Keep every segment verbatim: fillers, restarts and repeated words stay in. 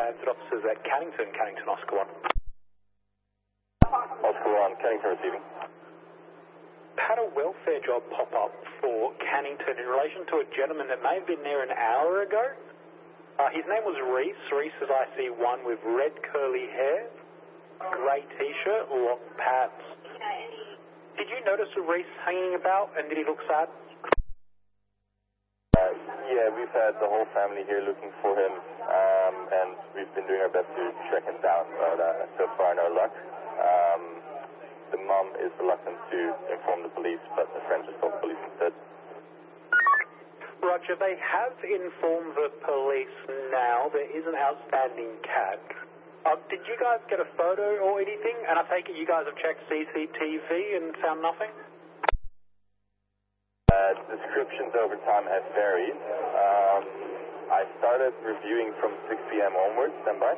Transit officers at Cannington, Cannington Oscar one. Oscar one, Cannington receiving. Had a welfare job pop up for Cannington in relation to a gentleman that may have been there an hour ago. Uh, his name was Reese. Reese is I C one with red curly hair, grey t-shirt, long pants. Did you notice a Reese hanging about and did he look sad? Uh, yeah, we've had the whole family here looking for him, um, and we've been doing our best to track him down, but uh, so far no luck. Um, the mom is reluctant to inform the police, but the friend just told the police instead. Roger, they have informed the police now. There is an outstanding cat. Uh, did you guys get a photo or anything? And I take it you guys have checked C C T V and found nothing? Uh, descriptions over time have varied. Um, I started reviewing from six p m onwards. Stand by.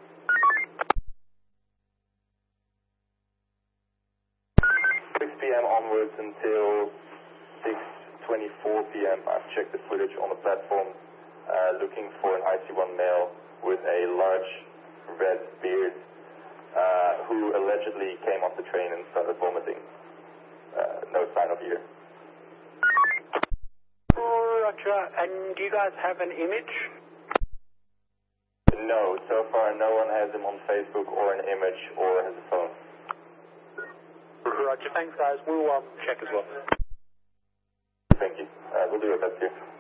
six p m onwards until six twenty-four p m I've checked the footage on the platform, uh, looking for an I C one male with a large red beard, uh, who allegedly came off the train and started vomiting. Uh, no sign of either. Roger, and do you guys have an image? No, so far no one has him on Facebook or an image or has a phone. Roger, thanks guys. We'll um, check as well. Thank you. Uh, we'll do our best here.